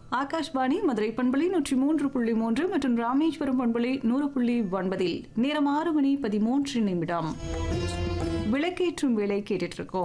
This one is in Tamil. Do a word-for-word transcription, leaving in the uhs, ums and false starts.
ஆகாஷ்வாணி மதுரை பண்பலை நூற்றி மூன்று புள்ளி மூன்று மற்றும் ராமேஸ்வரம் பண்பலை நூறு புள்ளி ஒன்பதில் நேரம் ஆறு மணி பதிமூன்று நிமிடம் விளக்கேற்றும் வேலை கேட்டுட்டு இருக்கோம்.